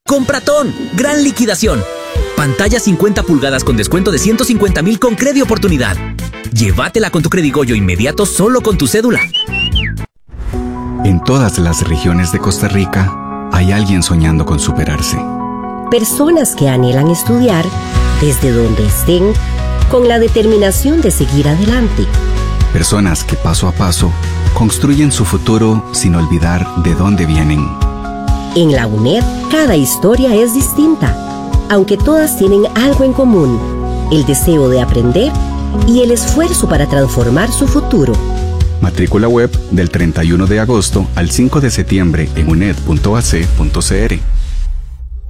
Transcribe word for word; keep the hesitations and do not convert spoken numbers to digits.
Compratón, gran liquidación. Pantalla cincuenta pulgadas con descuento de ciento cincuenta mil con Credi Oportunidad. Llévatela con tu Credigoyo inmediato solo con tu cédula. En todas las regiones de Costa Rica hay alguien soñando con superarse. Personas que anhelan estudiar desde donde estén con la determinación de seguir adelante. Personas que paso a paso construyen su futuro sin olvidar de dónde vienen. En la UNED, cada historia es distinta, aunque todas tienen algo en común: el deseo de aprender y el esfuerzo para transformar su futuro. Matrícula web del treinta y uno de agosto al cinco de septiembre en uned punto a c punto c r.